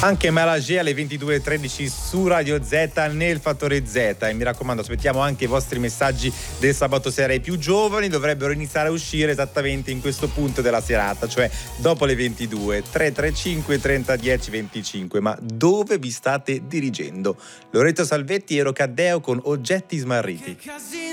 Anche Malagè alle 22.13 su Radio Z nel Fattore Z. E mi raccomando, aspettiamo anche i vostri messaggi del sabato sera. I più giovani dovrebbero iniziare a uscire esattamente in questo punto della serata, cioè dopo le 22. 335 30 10 25. Ma dove vi state dirigendo? Lorenzo Salvetti e Rocaddeo con Oggetti Smarriti.